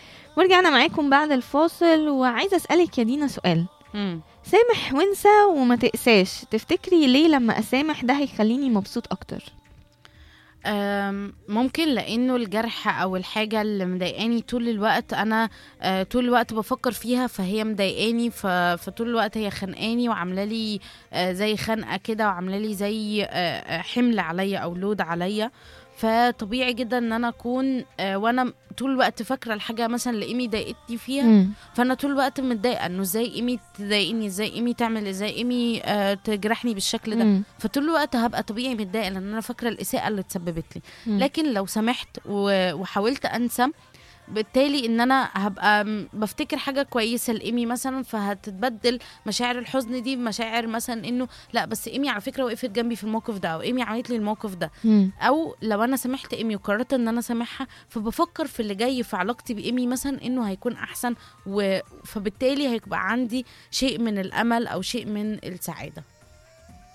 ورجعنا معاكم بعد الفاصل، وعايزة أسألك يا دينا سؤال. مم. سامح وانسى وما تقساش، تفتكري ليه لما أسامح ده هيخليني مبسوط أكتر؟ ممكن لانه الجرح او الحاجه اللي مضايقاني طول الوقت انا طول الوقت بفكر فيها، فهي مضايقاني، فطول الوقت هي خانقاني وعامله لي زي خنقه كده، وعامله لي زي حمل عليا او لود عليا. فطبيعي جدا ان انا اكون وانا طول الوقت فاكره الحاجه مثلا اللي ايمي ضايقتني فيها، فانا طول الوقت متضايقه انه ازاي ايمي تضايقني، ازاي ايمي تعمل، ازاي ايمي تجرحني بالشكل ده. فطول الوقت هبقى طبيعي متضايقه لان انا فاكره الاساءه اللي اتسببت لي. لكن لو سمحت وحاولت انسى، بالتالي ان انا هبقى بفتكر حاجه كويسه لايمي مثلا، فهتتبدل مشاعر الحزن دي بمشاعر مثلا انه لا بس ايمي على فكره وقفت جنبي في الموقف ده، او ايمي عملت لي الموقف ده. او لو انا سامحت ايمي وقررت ان انا سامحها، فبفكر في اللي جاي في علاقتي بايمي مثلا انه هيكون احسن، فبالتالي هيبقى عندي شيء من الامل او شيء من السعاده.